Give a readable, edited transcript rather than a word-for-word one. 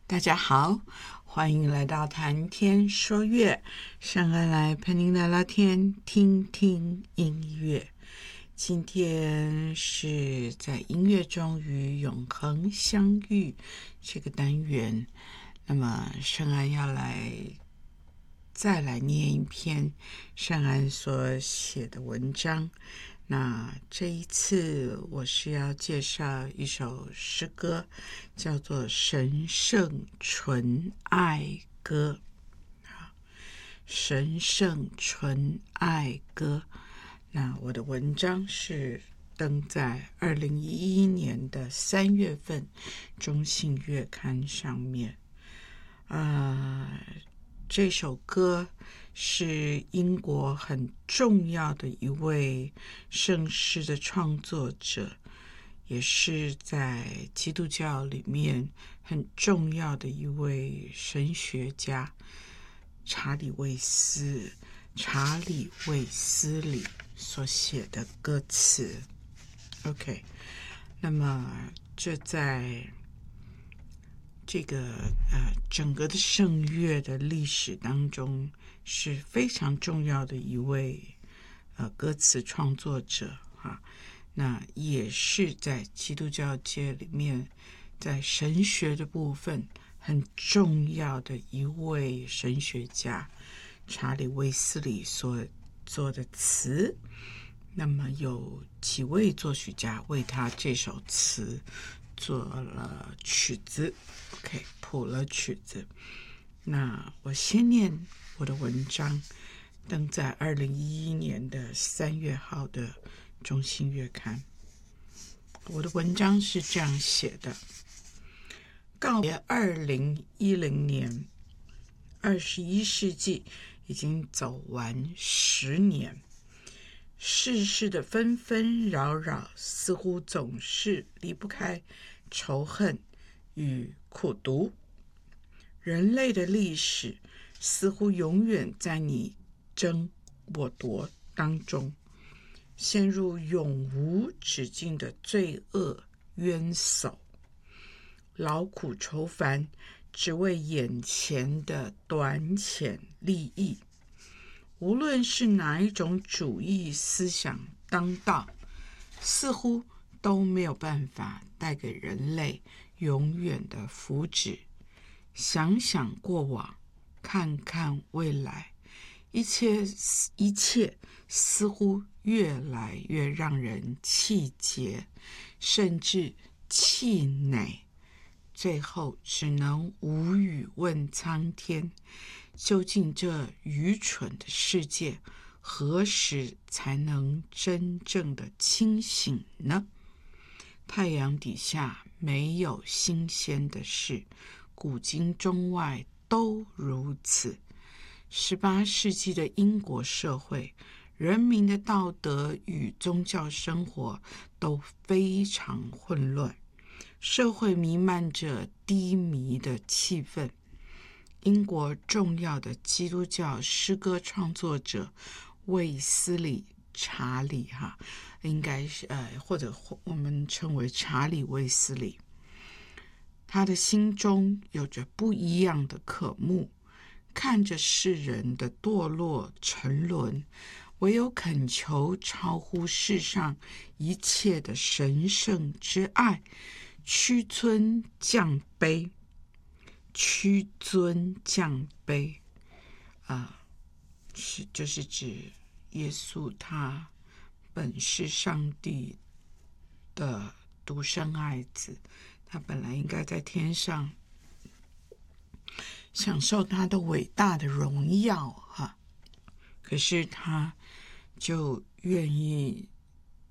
大家好，欢迎来到谈天说乐，上岸来陪您聊聊天，听听音乐。今天是在音乐中与永恒相遇这个单元，那么圣安要再来念一篇圣安所写的文章。那这一次我是要介绍一首诗歌，叫做《神圣纯爱歌》。神圣纯爱歌。那我的文章是登在2011年的3月份中信月刊上面。这首歌是英国很重要的一位圣诗的创作者，也是在基督教里面很重要的一位神学家查理卫斯理所写的歌词。 OK， 那么这在这个整个的圣乐的历史当中是非常重要的一位歌词创作者那也是在基督教界里面在神学的部分很重要的一位神学家查理卫斯理所做的词。那么有几位作曲家为他这首词做了曲子， OK， 谱了曲子。那我先念我的文章，登在2011年的3月号的中信月刊。我的文章是这样写的：告别2010年，21世纪已经走完10年，世事的纷纷扰扰似乎总是离不开仇恨与苦毒，人类的历史似乎永远在你争我夺当中，陷入永无止境的罪恶冤首，劳苦愁烦，只为眼前的短浅利益。无论是哪一种主义思想当道，似乎都没有办法带给人类永远的福祉。想想过往，看看未来，一切似乎越来越让人气结，甚至气馁，最后只能无语问苍天，究竟这愚蠢的世界何时才能真正的清醒呢？太阳底下没有新鲜的事，古今中外都如此。18世纪的英国社会，人民的道德与宗教生活都非常混乱，社会弥漫着低迷的气氛。英国重要的基督教诗歌创作者卫斯理查理应该是或者我们称为查理卫斯理，他的心中有着不一样的渴慕，看着世人的堕落沉沦，唯有恳求超乎世上一切的神圣之爱，屈尊降卑，就是指耶稣他本是上帝的独生爱子，他本来应该在天上享受他的伟大的荣耀可是他就愿意